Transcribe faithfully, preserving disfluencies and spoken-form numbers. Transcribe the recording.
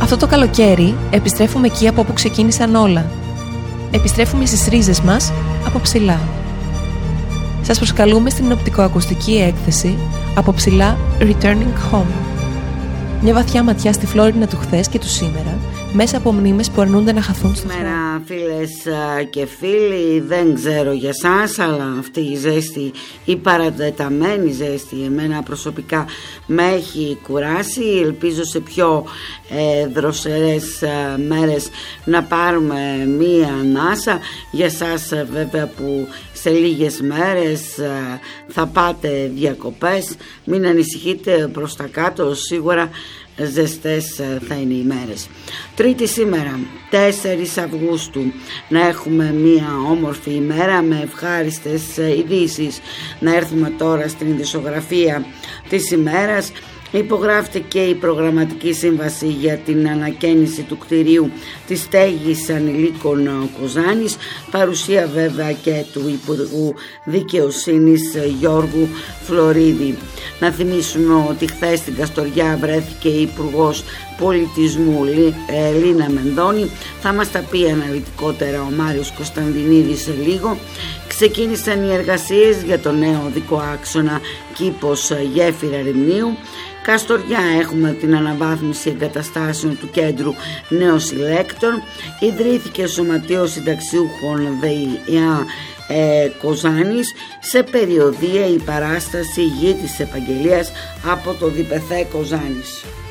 Αυτό το καλοκαίρι επιστρέφουμε εκεί από όπου ξεκίνησαν όλα. Επιστρέφουμε στις ρίζες μας από ψηλά. Σας προσκαλούμε στην οπτικοακουστική έκθεση από ψηλά Returning Home. Μια βαθιά ματιά στη Φλόρινα του χθες και του σήμερα, μέσα από μνήμες που αρνούνται να χαθούν στο χρόνο. Μέρα φίλες και φίλοι, δεν ξέρω για σας, αλλά αυτή η ζέστη, η παρατεταμένη ζέστη, εμένα προσωπικά με έχει κουράσει. Ελπίζω σε πιο ε, δροσερές ε, μέρες να πάρουμε μία ανάσα. Για σας ε, βέβαια που σε λίγες μέρες ε, θα πάτε διακοπές, μην ανησυχείτε, προς τα κάτω σίγουρα ζεστές θα είναι οι μέρες. Τρίτη σήμερα, τέσσερις Αυγούστου, να έχουμε μία όμορφη ημέρα με ευχάριστες ειδήσεις. Να έρθουμε τώρα στην ειδησιογραφία της ημέρας. Υπογράφτηκε η προγραμματική σύμβαση για την ανακαίνιση του κτηρίου της στέγης ανηλίκων Κοζάνης, παρουσία βέβαια και του Υπουργού Δικαιοσύνης Γιώργου Φλωρίδη. Να θυμίσουμε ότι χθες στην Καστοριά βρέθηκε η Υπουργός Πολιτισμού Λίνα Μενδώνη. Θα μας τα πει αναλυτικότερα ο Μάριος Κωνσταντινίδης σε λίγο. Ξεκίνησαν οι εργασίες για το νέο οδικό άξονα Κήπος Γέφυρα Ρημνίου. Καστοριά έχουμε την αναβάθμιση εγκαταστάσεων του κέντρου νεοσυλλέκτων. Ιδρύθηκε Σωματείο Συνταξιούχων ΔΕΙΑ ε, Κοζάνης. Σε περιοδία η παράσταση Γη της Επαγγελίας από το ΔΙΠΕΘΕ Κοζάνης.